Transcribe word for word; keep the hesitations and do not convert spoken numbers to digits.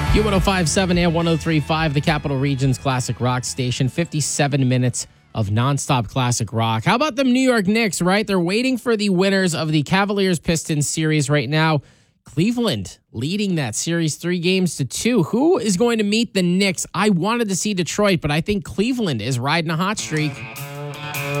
U one oh five point seven and one oh three point five, the Capital Region's classic rock station. fifty-seven minutes of nonstop classic rock. How about them New York Knicks, right? They're waiting for the winners of the Cavaliers-Pistons series right now. Cleveland leading that series three games to two. Who is going to meet the Knicks? I wanted to see Detroit, but I think Cleveland is riding a hot streak.